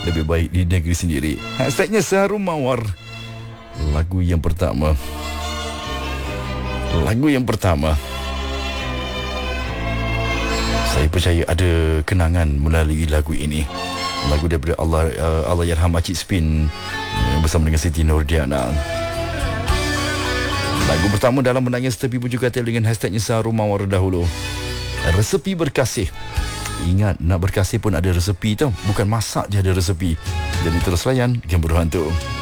lebih baik di negeri sendiri. Hashtagnya Seharum Mawar. Lagu yang pertama. Saya percaya ada kenangan melalui lagu ini. Lagu daripada Allahyarham Acik Spin bersama dengan Siti Nurdiana. Lagu pertama dalam Menangis Tepi pun juga dengan hashtagnya Seharum Mawar dahulu. Resepi berkasih. Ingat, nak berkasih pun ada resepi tau. Bukan masak je ada resepi. Jadi terus layan Game Berhantu.